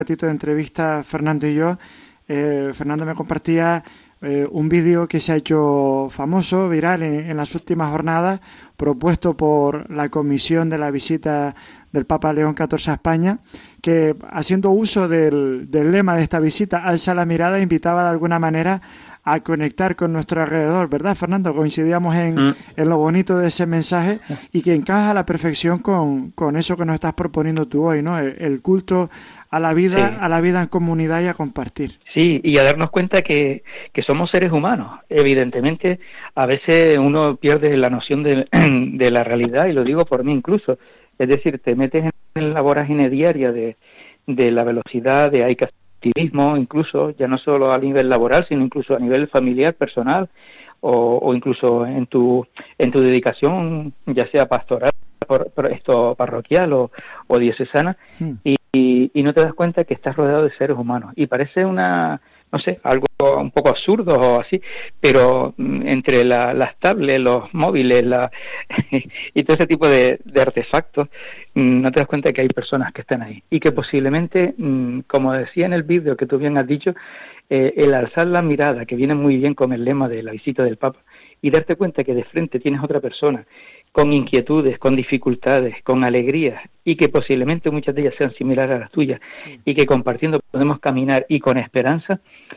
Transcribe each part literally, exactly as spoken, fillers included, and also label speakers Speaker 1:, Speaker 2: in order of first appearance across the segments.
Speaker 1: ratito de entrevista, Fernando y yo, eh, Fernando me compartía eh, un vídeo que se ha hecho famoso, viral en, en las últimas jornadas, propuesto por la comisión de la visita del Papa León catorce a España, que haciendo uso del, del lema de esta visita, alza la mirada, invitaba de alguna manera a conectar con nuestro alrededor, ¿verdad, Fernando? Coincidíamos en, mm. en lo bonito de ese mensaje y que encaja a la perfección con, con eso que nos estás proponiendo tú hoy, ¿no? El, el culto a la vida, sí. a la vida en comunidad y a compartir.
Speaker 2: Sí, y a darnos cuenta que, que somos seres humanos. Evidentemente, a veces uno pierde la noción de, de la realidad, y lo digo por mí incluso. Es decir, te metes en la vorágine diaria de, de la velocidad, de hay que activismo, incluso ya no solo a nivel laboral, sino incluso a nivel familiar, personal, o, o incluso en tu en tu dedicación, ya sea pastoral, por, por esto parroquial o, o diocesana, sí. y, y, y no te das cuenta que estás rodeado de seres humanos. Y parece una, no sé, algo un poco absurdo o así, pero entre la, las tablets, los móviles la, y todo ese tipo de, de artefactos, no te das cuenta que hay personas que están ahí y que posiblemente, como decía en el vídeo que tú bien has dicho, eh, el alzar la mirada, que viene muy bien con el lema de la visita del Papa, y darte cuenta que de frente tienes otra persona con inquietudes, con dificultades, con alegrías, y que posiblemente muchas de ellas sean similares a las tuyas, sí. y que compartiendo podemos caminar y con esperanza.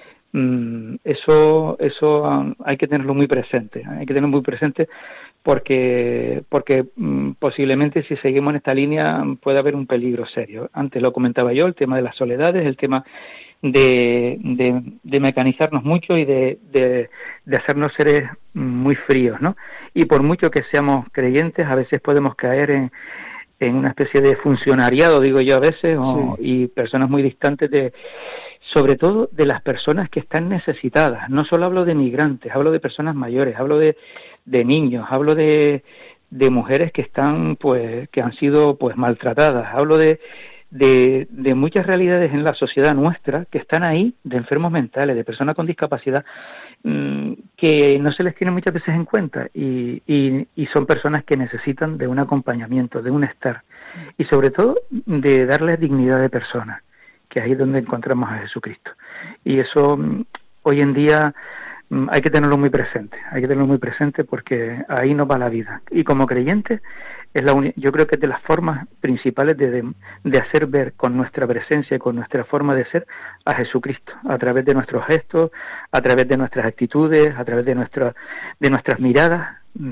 Speaker 2: Eso eso um, hay que tenerlo muy presente, hay que tenerlo muy presente porque porque um, posiblemente si seguimos en esta línea puede haber un peligro serio. Antes lo comentaba yo, el tema de las soledades, el tema de, de, de mecanizarnos mucho y de, de, de hacernos seres muy fríos, ¿no? Y por mucho que seamos creyentes, a veces podemos caer en, en una especie de funcionariado, digo yo a veces, o, sí. y personas muy distantes de... sobre todo de las personas que están necesitadas. No solo hablo de migrantes, hablo de personas mayores, hablo de, de niños, hablo de, de mujeres que están, pues, que han sido, pues, maltratadas. Hablo de, de, de muchas realidades en la sociedad nuestra que están ahí, de enfermos mentales, de personas con discapacidad, mmm, que no se les tiene muchas veces en cuenta y, y, y son personas que necesitan de un acompañamiento, de un estar y sobre todo de darles dignidad de persona, que es ahí donde encontramos a Jesucristo. Y eso hoy en día hay que tenerlo muy presente, hay que tenerlo muy presente porque ahí nos va la vida. Y como creyentes, es la uni- yo creo que es de las formas principales de, de, de hacer ver con nuestra presencia y con nuestra forma de ser a Jesucristo, a través de nuestros gestos, a través de nuestras actitudes, a través de, nuestra, de nuestras miradas,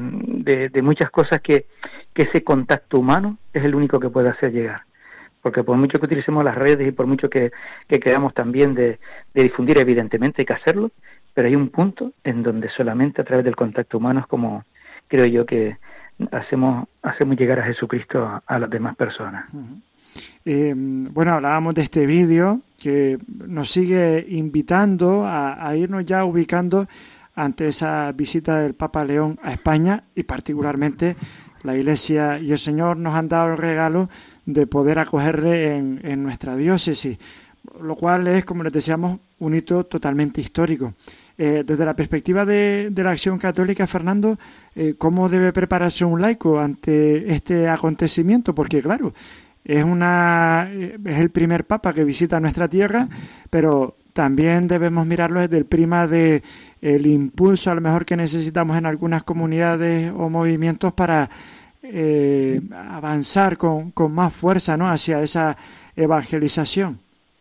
Speaker 2: de, de muchas cosas que, que ese contacto humano es el único que puede hacer llegar. Porque por mucho que utilicemos las redes y por mucho que, que queramos también de, de difundir, evidentemente hay que hacerlo, pero hay un punto en donde solamente a través del contacto humano es como creo yo que hacemos hacemos llegar a Jesucristo a, a las demás personas.
Speaker 1: Uh-huh. Eh, bueno, hablábamos de este vídeo que nos sigue invitando a, a irnos ya ubicando ante esa visita del Papa León a España y particularmente la Iglesia y el Señor nos han dado el regalo de poder acogerle en, en nuestra diócesis, lo cual es, como les decíamos, un hito totalmente histórico. Eh, desde la perspectiva de, de la Acción Católica, Fernando, eh, ¿cómo debe prepararse un laico ante este acontecimiento? Porque, claro, es, una, es el primer Papa que visita nuestra tierra, pero también debemos mirarlo desde el prisma de el impulso a lo mejor que necesitamos en algunas comunidades o movimientos para eh, avanzar con, con más fuerza, ¿no?, hacia esa evangelización.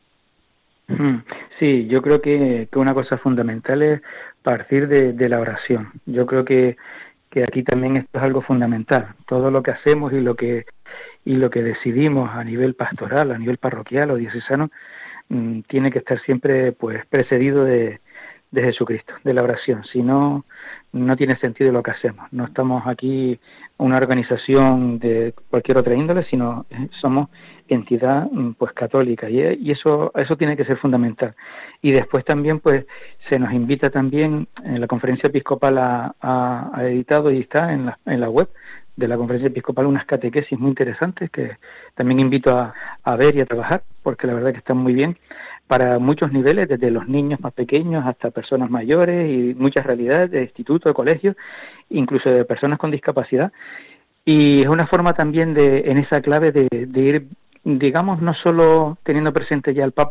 Speaker 2: Sí, yo creo que, que una cosa fundamental es partir de, de la oración. Yo creo que, que aquí también esto es algo fundamental. Todo lo que hacemos y lo que y lo que decidimos a nivel pastoral, a nivel parroquial o diocesano, mmm, tiene que estar siempre pues precedido de, de Jesucristo, de la oración. Si no, no tiene sentido lo que hacemos. No estamos aquí una organización de cualquier otra índole, sino somos entidad pues católica y, y eso eso tiene que ser fundamental. Y después también pues se nos invita también, en la Conferencia Episcopal ha, ha, ha editado y está en la, en la web de la Conferencia Episcopal unas catequesis muy interesantes que también invito a, a ver y a trabajar, porque la verdad que están muy bien para muchos niveles, desde los niños más pequeños hasta personas mayores y muchas realidades de institutos, de colegios, incluso de personas con discapacidad. Y es una forma también de, en esa clave de, de ir digamos, no solo teniendo presente ya el Papa